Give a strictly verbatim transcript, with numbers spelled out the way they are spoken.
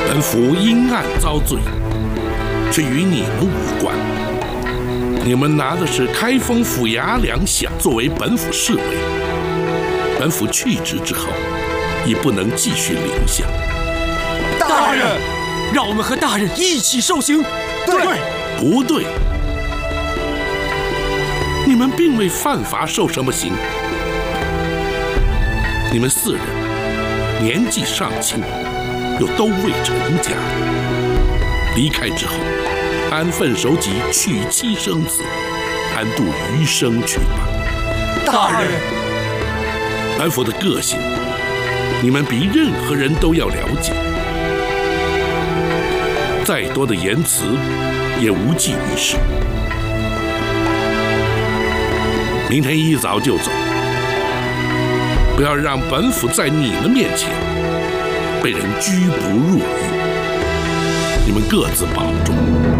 本府因案遭罪，却与你们无关。你们拿的是开封府衙粮饷作为本府侍卫，本府去职之后，已不能继续留下。 大人，让我们和大人一起受刑。 对， 不对，你们并未犯法，受什么刑？你们四人年纪尚轻，又都未成家，离开之后，安分守己，娶妻生子，安度余生去吧。 大人， 本府的个性，你们比任何人都要了解。再多的言辞，也无济于事。明天一早就走，不要让本府在你们面前被人拘捕入狱。你们各自保重。